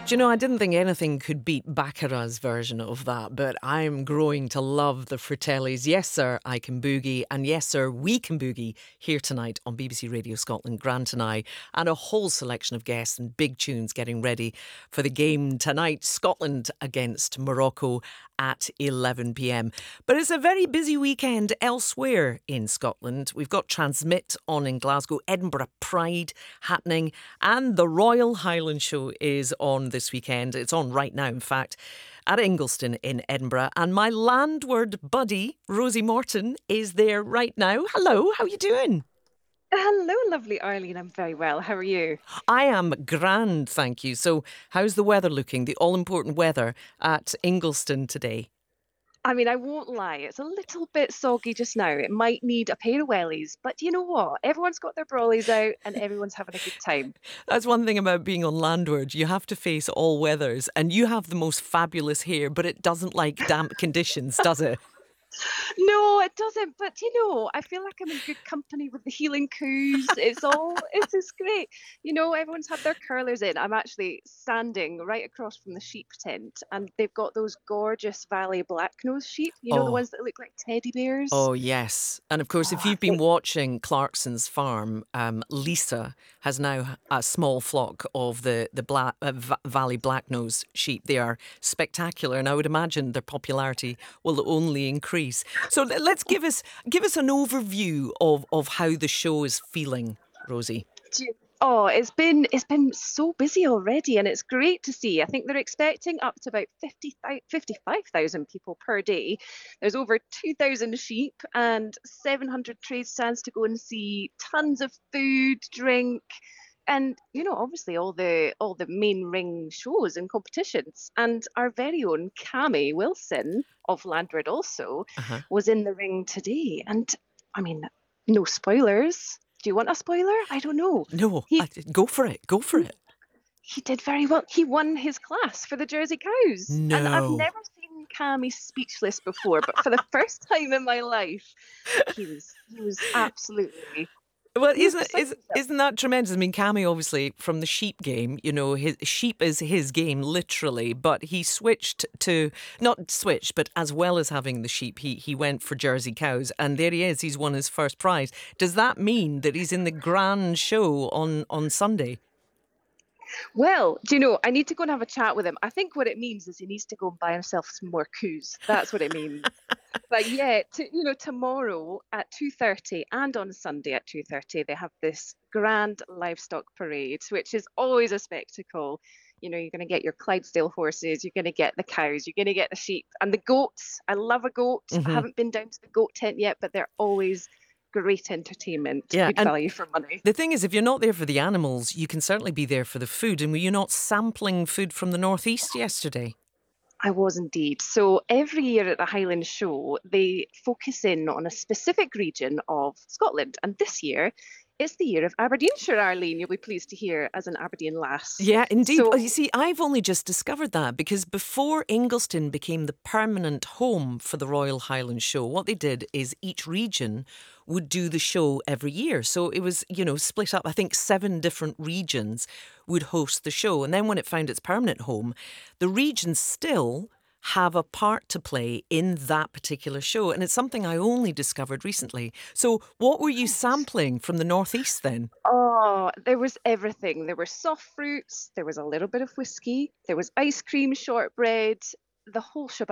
Do you know, I didn't think anything could beat Baccarat's version of that, but I'm growing to love the Fratellis. Yes, sir, I can boogie. And yes, sir, we can boogie here tonight on BBC Radio Scotland, Grant and I, and a whole selection of guests and big tunes getting ready for the game tonight, Scotland against Morocco at 11 p.m. But it's a very busy weekend elsewhere in Scotland. We've got Transmit on in Glasgow, Edinburgh Pride happening, and the Royal Highland Show is on this weekend. It's on right now, in fact, at Ingliston in Edinburgh. And my landward buddy, Rosie Morton, is there right now. Hello, how are you doing? Hello, lovely Arlene. I'm very well. How are you? I am grand, thank you. So, how's the weather looking? The all important weather at Ingliston today? I mean, I won't lie, it's a little bit soggy just now. It might need a pair of wellies, but you know what? Everyone's got their brollies out and everyone's having a good time. That's one thing about being on landward. You have to face all weathers, and you have the most fabulous hair, but it doesn't like damp conditions, does it? No, it doesn't. But I feel like I'm in good company with the healing coos. It's just great. Everyone's had their curlers in. I'm actually standing right across from the sheep tent, and they've got those gorgeous Valley Blacknose sheep. The Oh, ones that look like teddy bears. oh yes. And of course, if Oh, you've been watching Clarkson's farm, Lisa has now a small flock of the Valley Blacknose sheep. They are spectacular, and I would imagine their popularity will only increase. So let's give us an overview of how the show is feeling, Rosie. Oh, it's been so busy already, and it's great to see. I think they're expecting up to about 55,000 people per day. There's over 2,000 sheep and 700 trade stands to go and see. Tons of food, drink, and obviously all the main ring shows and competitions. And our very own Cami Wilson of Landward also Uh-huh. was in the ring today. And I mean, no spoilers. Do you want a spoiler? I don't know. No, He go for it. Go for it. he did very well. He won his class for the Jersey Cows. And I've No. never seen Cammy speechless before, but for the first time in my life, he was absolutely Well, he was isn't it, beside himself. isn't that tremendous? I mean, Cammy obviously from the sheep game, his sheep is his game literally, but he switched to not switched, but as well as having the sheep, he went for Jersey cows, and there he is. He's won his first prize. Does that mean that he's in the grand show on Sunday? Well, I need to go and have a chat with him. I think what it means is he needs to go and buy himself some more coups. That's what it means. But yeah, tomorrow at 2:30 and on Sunday at 2:30, they have this grand livestock parade, which is always a spectacle. You're going to get your Clydesdale horses, you're going to get the cows, you're going to get the sheep and the goats. I love a goat. I Hmm. haven't been down to the goat tent yet, but they're always great entertainment, Yeah, good and value for money. the thing is, if you're not there for the animals, you can certainly be there for the food. And were you not sampling food from the northeast yesterday? I was indeed. So every year at the Highland Show, they focus in on a specific region of Scotland. And this year, it's the year of Aberdeenshire, Arlene. You'll be pleased to hear as an Aberdeen lass. Yeah, indeed. Oh, you So, see, I've only just discovered that because before Ingliston became the permanent home for the Royal Highland Show, what they did is each region would do the show every year. So it was, split up. I think 7 different regions would host the show. And then when it found its permanent home, the regions still have a part to play in that particular show. And it's something I only discovered recently. So what were you sampling from the Northeast then? oh, there was everything. There were soft fruits, there was a little bit of whiskey, there was ice cream, shortbread, the whole shebang.